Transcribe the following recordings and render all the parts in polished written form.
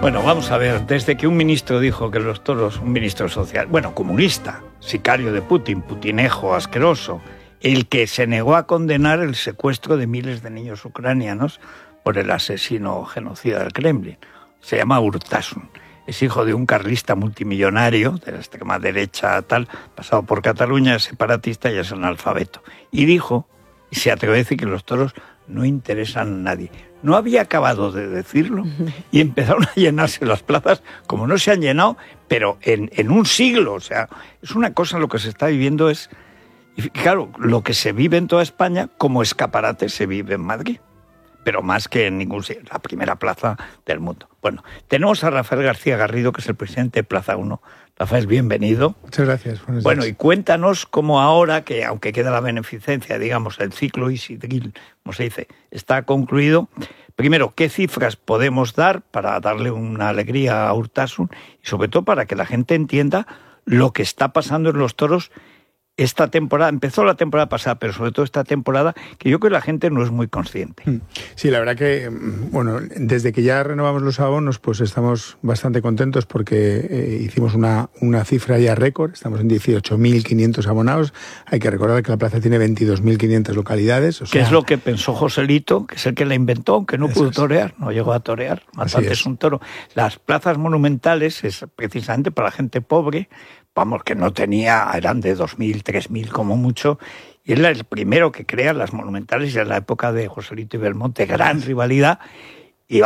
Bueno, vamos a ver, desde que un ministro dijo que los toros, un ministro social, bueno, comunista, sicario de Putin, putinejo, asqueroso, el que se negó a condenar el secuestro de miles de niños ucranianos por el asesino genocida del Kremlin. Se llama Urtasun. Es hijo de un carlista multimillonario, de la extrema derecha tal, pasado por Cataluña, es separatista y es analfabeto. Y dijo, y se atrevió a decir que los toros no interesan a nadie. No había acabado de decirlo y empezaron a llenarse las plazas como no se han llenado, pero en un siglo. O sea, es una cosa, lo que se está viviendo es... Y claro, lo que se vive en toda España, como escaparate, se vive en Madrid. Pero más que en ningún sitio, la primera plaza del mundo. Bueno, tenemos a Rafael García Garrido, que es el presidente de Plaza 1. Rafael, bienvenido. Muchas gracias. Bueno, y cuéntanos cómo ahora, que aunque queda la beneficencia, digamos, el ciclo Isidril, como se dice, está concluido. Primero, ¿qué cifras podemos dar para darle una alegría a Urtasun? Y sobre todo para que la gente entienda lo que está pasando en los toros esta temporada. Empezó la temporada pasada, pero sobre todo esta temporada, que yo creo que la gente no es muy consciente. Sí, la verdad que, bueno, desde que ya renovamos los abonos, pues estamos bastante contentos porque hicimos una cifra ya récord. Estamos en 18.500 abonados. Hay que recordar que la plaza tiene 22.500 localidades. O sea, ¿qué es lo que pensó Joselito, que es el que la inventó, aunque no pudo torear, no llegó a torear, mató antes un toro? Las plazas monumentales es precisamente para la gente pobre, vamos, que no tenía, eran de 2.000, 3.000 como mucho, y él es el primero que crea las monumentales, y en la época de Joselito y Belmonte, gran rivalidad, y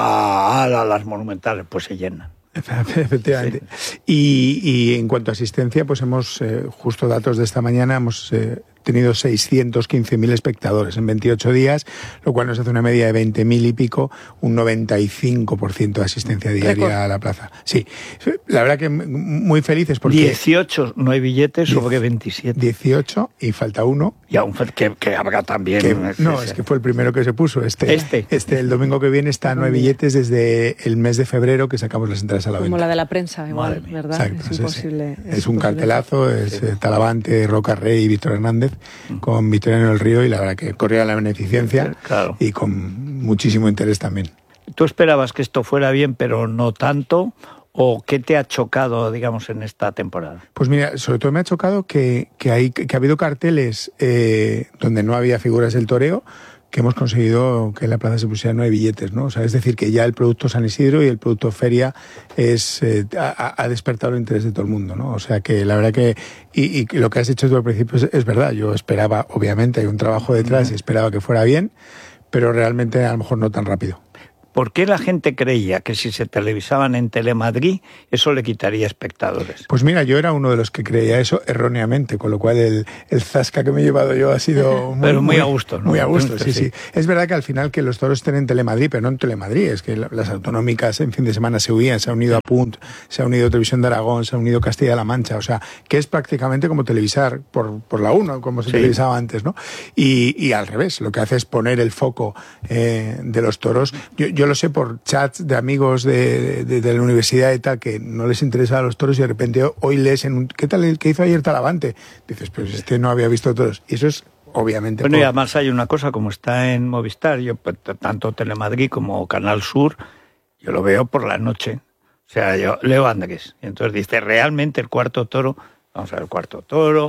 las monumentales, pues se llenan. Efectivamente. Sí. Y en cuanto a asistencia, pues hemos, justo datos de esta mañana, hemos tenido 615.000 espectadores en 28 días, lo cual nos hace una media de 20.000 y pico, un 95% de asistencia diaria a la plaza. Sí, la verdad que muy felices porque... 18, no hay billetes, sobre 27. 18 y falta uno. Y aún que habrá también... Es que fue el primero que se puso. El domingo que viene no hay billetes desde el mes de febrero que sacamos las entradas a la venta. Como la de la prensa, igual, ¿verdad? Exacto, es imposible. Es un cartelazo, es Talavante, Roca Rey y Víctor Hernández, con Victoriano del Río, y la verdad que corría la beneficencia, claro, y con muchísimo interés también. ¿Tú esperabas que esto fuera bien, pero no tanto? ¿O qué te ha chocado, digamos, en esta temporada? Pues mira, sobre todo me ha chocado que ha habido carteles donde no había figuras del toreo, que hemos conseguido que en la plaza se pusiera no hay billetes, ¿no? O sea, es decir, que ya el producto San Isidro y el producto Feria ha despertado el interés de todo el mundo, ¿no? O sea, que la verdad que... Y lo que has hecho tú al principio es verdad. Yo esperaba, obviamente, hay un trabajo detrás y esperaba que fuera bien, pero realmente a lo mejor no tan rápido. ¿Por qué la gente creía que si se televisaban en Telemadrid eso le quitaría espectadores? Pues mira, yo era uno de los que creía eso erróneamente, con lo cual el zasca que me he llevado yo ha sido muy a gusto, ¿no? Muy a gusto, sí. Es verdad que al final que los toros estén en Telemadrid, pero no en Telemadrid, es que las autonómicas en fin de semana se unían, se ha unido a Punt, se ha unido Televisión de Aragón, se ha unido Castilla-La Mancha, o sea, que es prácticamente como televisar por la 1, como se televisaba antes, ¿no? Y al revés, lo que hace es poner el foco de los toros. Yo lo sé por chats de amigos de la universidad y tal, que no les interesaba los toros, y de repente hoy lees ¿qué tal el que hizo ayer Talavante? Dices, pero no había visto toros. Y eso es obviamente... Bueno, y además hay una cosa, como está en Movistar, yo tanto Telemadrid como Canal Sur, yo lo veo por la noche. O sea, yo leo Andrés. Y entonces dice, realmente el cuarto toro, vamos a ver el cuarto toro,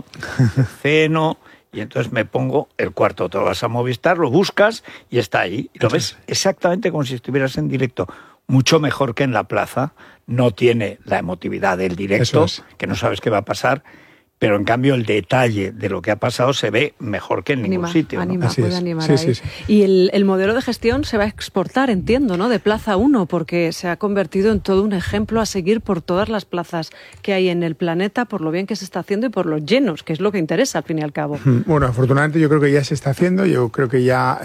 ceno... Y entonces me pongo el cuarto toro, vas a Movistar, lo buscas y está ahí. Y lo ves exactamente como si estuvieras en directo. Mucho mejor que en la plaza. No tiene la emotividad del directo, que no sabes qué va a pasar. Pero en cambio el detalle de lo que ha pasado se ve mejor que en ningún sitio, ¿no? Puede animar ahí. Sí. Y el modelo de gestión se va a exportar, entiendo, ¿no? De Plaza 1, porque se ha convertido en todo un ejemplo a seguir por todas las plazas que hay en el planeta, por lo bien que se está haciendo y por los llenos, que es lo que interesa al fin y al cabo. Bueno, afortunadamente yo creo que ya se está haciendo. Yo creo que ya,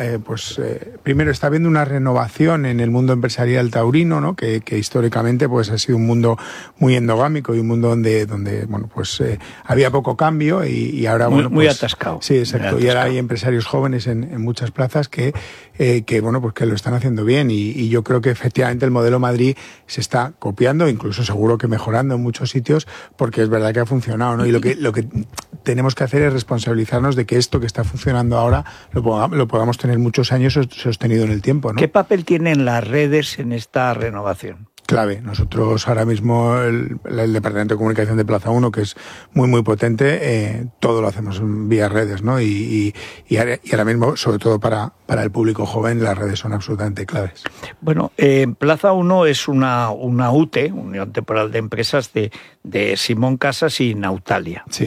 primero está habiendo una renovación en el mundo empresarial taurino, ¿no? Que históricamente pues ha sido un mundo muy endogámico y un mundo donde bueno, pues había poco cambio y ahora muy atascado. Sí, exacto. Y ahora hay empresarios jóvenes en muchas plazas que bueno, pues que lo están haciendo bien, y yo creo que efectivamente el modelo Madrid se está copiando, incluso seguro que mejorando en muchos sitios, porque es verdad que ha funcionado, ¿no? Y lo que tenemos que hacer es responsabilizarnos de que esto que está funcionando ahora lo podamos tener muchos años sostenido en el tiempo, ¿no? ¿Qué papel tienen las redes en esta renovación? clave. Nosotros ahora mismo, el Departamento de Comunicación de Plaza 1, que es muy, muy potente, todo lo hacemos vía redes, ¿no? Y ahora mismo, sobre todo para el público joven, las redes son absolutamente claves. Bueno, Plaza 1 es una UTE, Unión Temporal de Empresas, de Simón Casas y Nautalia. Sí.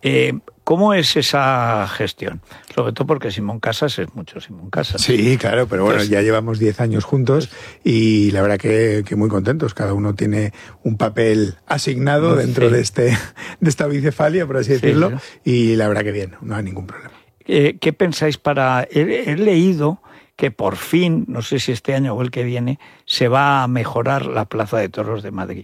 ¿Cómo es esa gestión? Sobre todo porque Simón Casas es mucho Simón Casas. Sí, claro, pero bueno, ya llevamos 10 años juntos y la verdad que muy contentos. Cada uno tiene un papel asignado dentro de esta bicefalia, por así decirlo, y la verdad que bien, no hay ningún problema. ¿Qué pensáis he leído que por fin, no sé si este año o el que viene, se va a mejorar la Plaza de Toros de Madrid,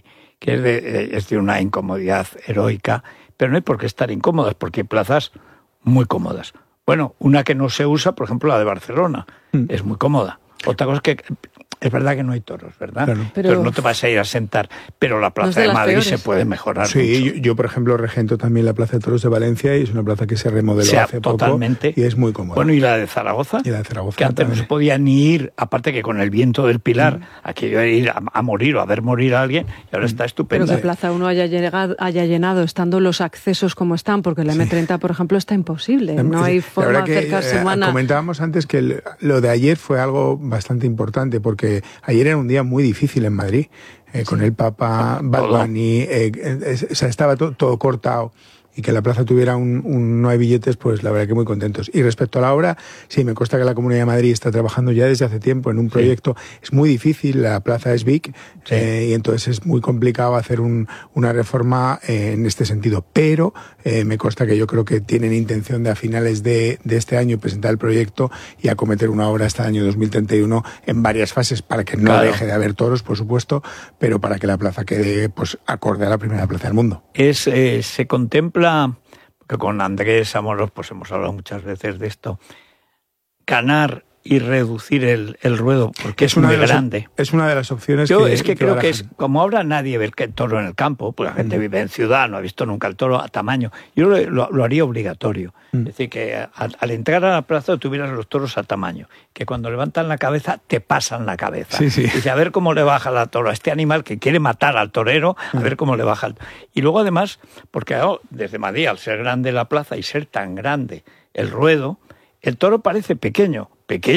que es de una incomodidad heroica, pero no hay por qué estar incómodas, porque hay plazas muy cómodas. Bueno, una que no se usa, por ejemplo, la de Barcelona, es muy cómoda. Otra cosa es que es verdad que no hay toros, ¿verdad? Claro. Entonces no te vas a ir a sentar, pero la Plaza de Madrid se puede mejorar mucho. Yo, por ejemplo, regento también la Plaza de Toros de Valencia y es una plaza que se remodeló hace totalmente poco y es muy cómoda. Bueno, ¿y la de Zaragoza? Y la de Zaragoza que antes también. No se podía ni ir, aparte que con el viento del Pilar, aquello de ir a morir o a ver morir a alguien, y ahora está estupendo. Pero que Plaza 1 haya llenado, estando los accesos como están, porque el M30, por ejemplo, está imposible. No hay forma de acercarse humana. Comentábamos antes que lo de ayer fue algo bastante importante, porque ayer era un día muy difícil en Madrid, con el Papa, Bad Bunny, estaba todo cortado. Y que la plaza tuviera no hay billetes, pues la verdad que muy contentos. Y respecto a la obra, sí, me consta que la Comunidad de Madrid está trabajando ya desde hace tiempo en un proyecto. Es muy difícil, la plaza es big, y entonces es muy complicado hacer una reforma en este sentido. Pero me consta que yo creo que tienen intención de a finales de este año presentar el proyecto y acometer una obra hasta el año 2031 en varias fases, para que no deje de haber toros, por supuesto, pero para que la plaza quede pues acorde a la primera plaza del mundo. Se contempla, que con Andrés Amoros pues hemos hablado muchas veces de esto, ganar y reducir el ruedo, porque es muy grande. Es una de las opciones. Yo creo que es, como ahora nadie ve el toro en el campo, pues la gente vive en ciudad, no ha visto nunca el toro a tamaño, yo lo haría obligatorio. Es decir, que al entrar a la plaza tuvieras los toros a tamaño, que cuando levantan la cabeza te pasan la cabeza. Sí. Dice, a ver cómo le baja la toro a este animal que quiere matar al torero, a ver cómo le baja. Y luego además, porque desde Madrid, al ser grande la plaza y ser tan grande el ruedo, el toro parece pequeño.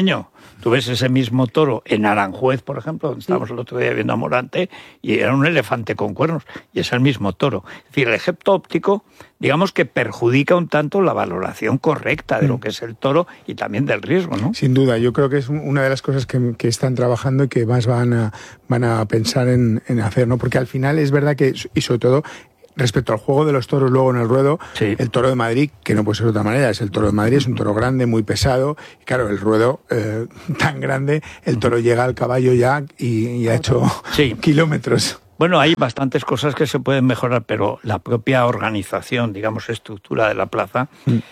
Tú ves ese mismo toro en Aranjuez, por ejemplo, donde estábamos el otro día viendo a Morante, y era un elefante con cuernos, y es el mismo toro. Es decir, el efecto óptico, digamos que perjudica un tanto la valoración correcta de lo que es el toro y también del riesgo, ¿no? Sin duda, yo creo que es una de las cosas que están trabajando y que más van a pensar en hacer, ¿no? Porque al final es verdad que, y sobre todo, respecto al juego de los toros luego en el ruedo, el toro de Madrid, que no puede ser de otra manera, es el toro de Madrid, es un toro grande, muy pesado, y claro, el ruedo tan grande, el toro llega al caballo ya y ha hecho kilómetros. Bueno, hay bastantes cosas que se pueden mejorar, pero la propia organización, digamos, estructura de la plaza.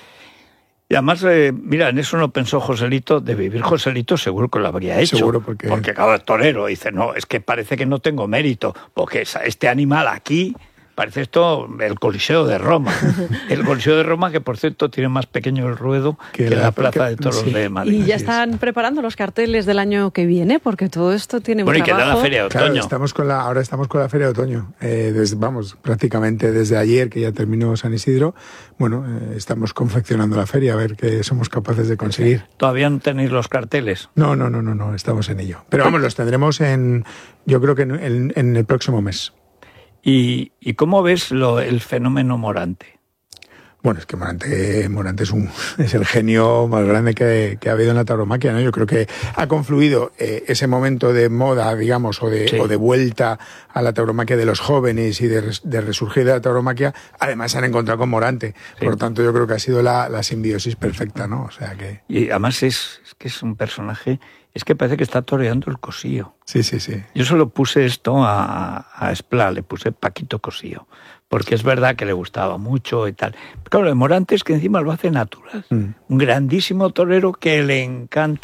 Y además, mira, en eso no pensó Joselito, de vivir Joselito seguro que lo habría hecho. Seguro, porque cada torero dice, no, es que parece que no tengo mérito, porque este animal aquí... Parece esto el Coliseo de Roma. El Coliseo de Roma, que por cierto tiene más pequeño el ruedo que la Plaza de Toros de Madrid. Y ya están preparando los carteles del año que viene, porque todo esto tiene un trabajo. Bueno, y queda la Feria de Otoño. Claro, ahora estamos con la Feria de Otoño. Prácticamente desde ayer, que ya terminó San Isidro, estamos confeccionando la feria, a ver qué somos capaces de conseguir. ¿Todavía no tenéis los carteles? No, estamos en ello. Pero los tendremos yo creo que en el próximo mes. ¿Y cómo ves el fenómeno Morante? Bueno, es que Morante es el genio más grande que ha habido en la tauromaquia, ¿no? Yo creo que ha confluido ese momento de moda, digamos, o de vuelta a la tauromaquia de los jóvenes y de resurgir de la tauromaquia. Además se han encontrado con Morante. Sí. Por lo tanto, yo creo que ha sido la simbiosis perfecta, ¿no? O sea que... Y además es que es un personaje... Es que parece que está toreando el Cosío. Sí. Yo solo puse esto a Esplá, le puse Paquito Cosío, porque es verdad que le gustaba mucho y tal. Claro, el Morante es que encima lo hace natural. Un grandísimo torero que le encanta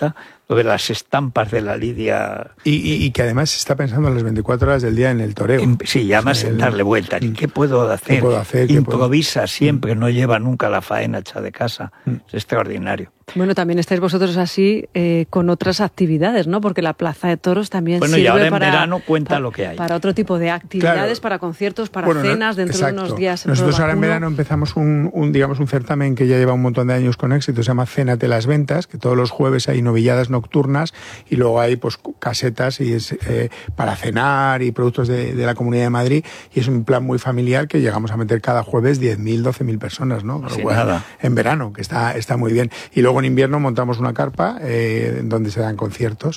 lo de las estampas de la lidia. Y que además se está pensando en las 24 horas del día en el toreo. Sí, ya más en darle vuelta. ¿Qué puedo hacer? ¿Qué puedo hacer? Improvisa siempre, no lleva nunca la faena hecha de casa. Es extraordinario. Bueno, también estáis vosotros así con otras actividades, ¿no? Porque la Plaza de Toros también sirve y ahora en para, verano cuenta lo que hay. Para otro tipo de actividades, claro. Para conciertos, para cenas, dentro de unos días. Nosotros ahora en verano empezamos un certamen que ya lleva un montón de años con éxito, se llama Cénate las Ventas, que todos los jueves hay novilladas nocturnas y luego hay pues casetas y es para cenar y productos de la Comunidad de Madrid, y es un plan muy familiar que llegamos a meter cada jueves 10.000, 12.000 personas, ¿no? Sin nada. En verano, que está muy bien. Y luego en invierno montamos una carpa donde se dan conciertos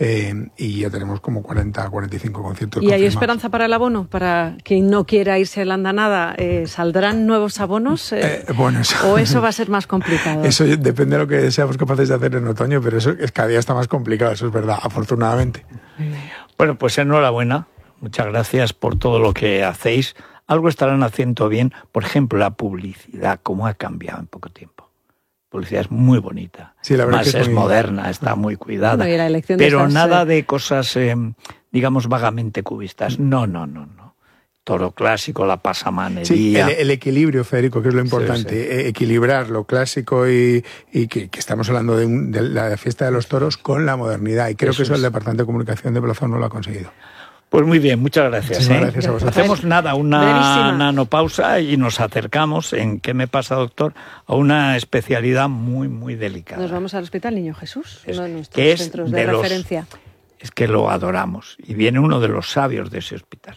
y ya tenemos como 40, 45 conciertos. ¿Y hay esperanza para el abono? Para quien no quiera irse a la andanada, ¿saldrán nuevos abonos? ¿O eso va a ser más complicado? Eso depende de lo que seamos capaces de hacer en otoño, pero eso cada día está más complicado, eso es verdad, afortunadamente. Bueno, pues enhorabuena. Muchas gracias por todo lo que hacéis. Algo estarán haciendo bien. Por ejemplo, la publicidad, cómo ha cambiado en poco tiempo. La publicidad es muy bonita. Sí, la verdad más que es moderna, está muy cuidada. Bueno, y la elección de pero estas, nada de cosas, digamos, vagamente cubistas. No. Toro clásico, la pasamanería. Sí, el equilibrio, Federico, que es lo importante. Sí. Equilibrar lo clásico y que estamos hablando de la fiesta de los toros con la modernidad. Y creo que eso el Departamento de Comunicación de Plaza no lo ha conseguido. Pues muy bien, muchas gracias. Gracias a vosotros. Hacemos una nanopausa y nos acercamos, ¿en qué me pasa, doctor?, a una especialidad muy, muy delicada. Nos vamos al Hospital Niño Jesús, uno de nuestros que es centros de referencia. Es que lo adoramos y viene uno de los sabios de ese hospital.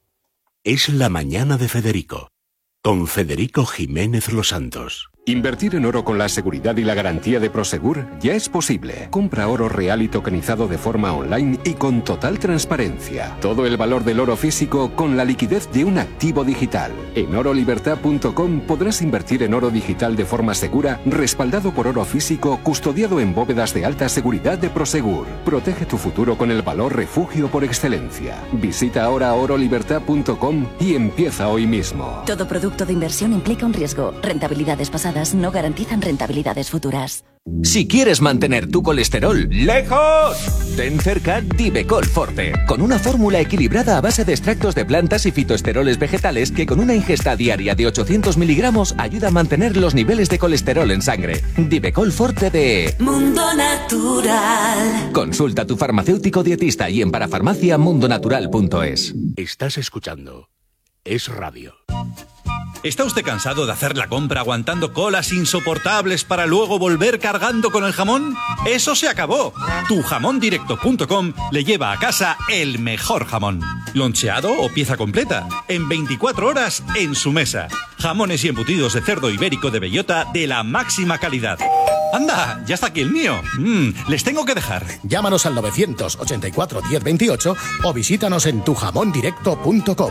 Es la mañana de Federico, con Federico Jiménez Los Santos. Invertir en oro con la seguridad y la garantía de Prosegur ya es posible. Compra oro real y tokenizado de forma online y con total transparencia. Todo el valor del oro físico con la liquidez de un activo digital. En orolibertad.com podrás invertir en oro digital de forma segura, respaldado por oro físico, custodiado en bóvedas de alta seguridad de Prosegur. Protege tu futuro con el valor refugio por excelencia. Visita ahora orolibertad.com y empieza hoy mismo. Todo producto de inversión implica un riesgo. Rentabilidades pasadas no garantizan rentabilidades futuras. Si quieres mantener tu colesterol lejos, ten cerca Divecol Forte, con una fórmula equilibrada a base de extractos de plantas y fitoesteroles vegetales que con una ingesta diaria de 800 miligramos ayuda a mantener los niveles de colesterol en sangre. Divecol Forte de Mundo Natural. Consulta a tu farmacéutico dietista y en parafarmacia.mundonatural.es. Estás escuchando Es Radio. ¿Está usted cansado de hacer la compra aguantando colas insoportables para luego volver cargando con el jamón? ¡Eso se acabó! Tujamondirecto.com le lleva a casa el mejor jamón. Loncheado o pieza completa, en 24 horas en su mesa. Jamones y embutidos de cerdo ibérico de bellota de la máxima calidad. ¡Anda! ¡Ya está aquí el mío! Les tengo que dejar. Llámanos al 984 1028 o visítanos en tujamondirecto.com.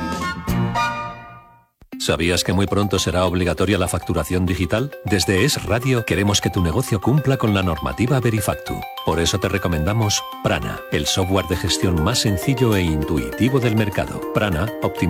¿Sabías que muy pronto será obligatoria la facturación digital? Desde Es Radio queremos que tu negocio cumpla con la normativa Verifactu. Por eso te recomendamos Prana, el software de gestión más sencillo e intuitivo del mercado. Prana optimiza